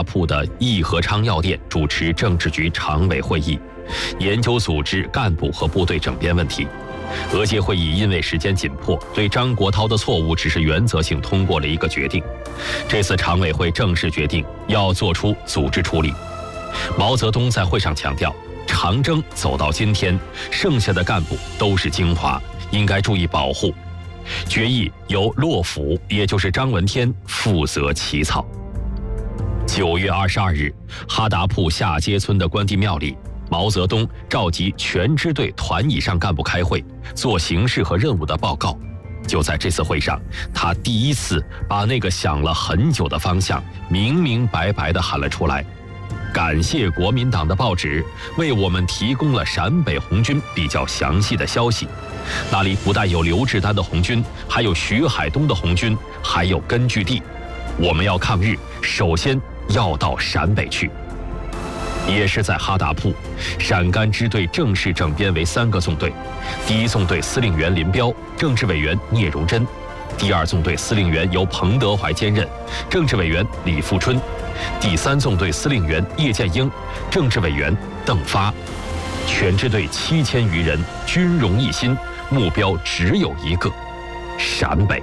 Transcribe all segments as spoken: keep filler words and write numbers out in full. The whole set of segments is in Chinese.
铺的义和昌药店主持政治局常委会议，研究组织干部和部队整编问题。俄界会议因为时间紧迫，对张国焘的错误只是原则性通过了一个决定。这次常委会正式决定要做出组织处理。毛泽东在会上强调，长征走到今天，剩下的干部都是精华，应该注意保护。决议由洛甫，也就是张闻天负责起草。九月二十二日，哈达铺下街村的关帝庙里，毛泽东召集全支队团以上干部开会，做形势和任务的报告。就在这次会上，他第一次把那个想了很久的方向明明白白地喊了出来。感谢国民党的报纸为我们提供了陕北红军比较详细的消息，那里不但有刘志丹的红军，还有徐海东的红军，还有根据地。我们要抗日，首先要到陕北去。也是在哈达铺，陕甘支队正式整编为三个纵队：第一纵队司令员林彪，政治委员聂荣臻；第二纵队司令员由彭德怀兼任，政治委员李富春；第三纵队司令员叶剑英，政治委员邓发。全支队七千余人，军容一心，目标只有一个：陕北。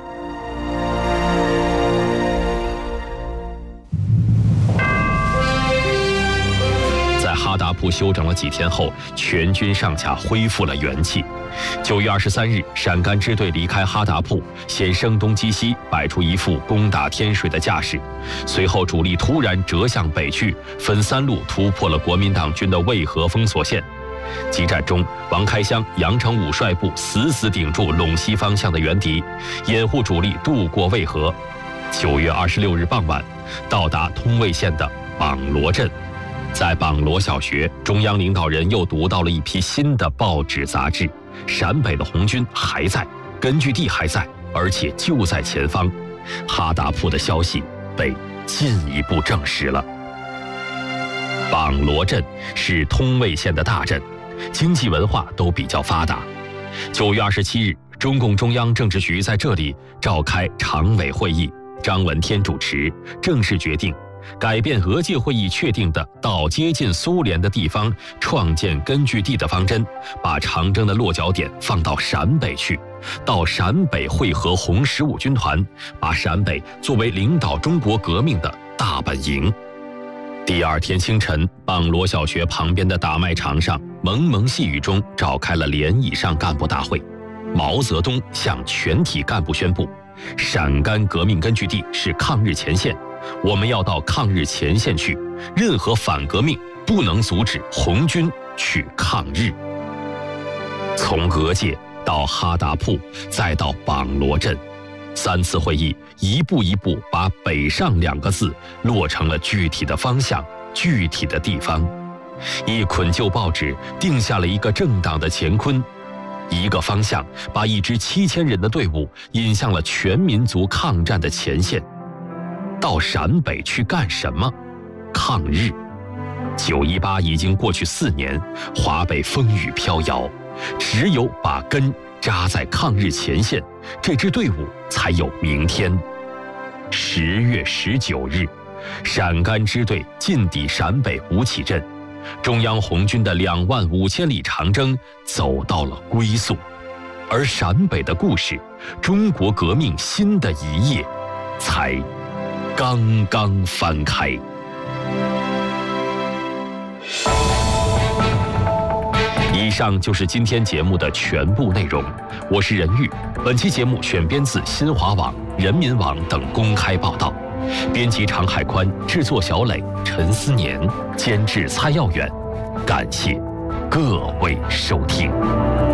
哈达铺休整了几天后，全军上下恢复了元气。九月二十三日，陕甘支队离开哈达铺，先声东击西，摆出一副攻打天水的架势。随后主力突然折向北去，分三路突破了国民党军的渭河封锁线。激战中，王开湘、杨成武率部死死顶住陇西方向的援敌，掩护主力渡过渭河。九月二十六日傍晚，到达通渭县的榜罗镇。在榜罗小学，中央领导人又读到了一批新的报纸杂志，陕北的红军还在，根据地还在，而且就在前方。哈达铺的消息被进一步证实了。榜罗镇是通渭县的大镇，经济文化都比较发达。九月二十七日，中共中央政治局在这里召开常委会议，张闻天主持，正式决定改变俄界会议确定的到接近苏联的地方创建根据地的方针，把长征的落脚点放到陕北去，到陕北会合红十五军团，把陕北作为领导中国革命的大本营。第二天清晨，榜罗小学旁边的大卖场上，蒙蒙细雨中召开了连以上干部大会。毛泽东向全体干部宣布，陕甘革命根据地是抗日前线，我们要到抗日前线去，任何反革命不能阻止红军去抗日。从俄界到哈达铺，再到榜罗镇，三次会议一步一步把北上两个字落成了具体的方向、具体的地方。一捆旧报纸定下了一个政党的乾坤，一个方向把一支七千人的队伍引向了全民族抗战的前线。到陕北去干什么？抗日。九一八已经过去四年，华北风雨飘摇，只有把根扎在抗日前线，这支队伍才有明天。十月十九日，陕甘支队进抵陕北吴起镇，中央红军的两万五千里长征走到了归宿，而陕北的故事，中国革命新的一页，才刚刚翻开。以上就是今天节目的全部内容，我是任玉。本期节目选编自新华网、人民网等公开报道，编辑常海宽，制作小磊、陈思年，监制蔡耀远。感谢各位收听。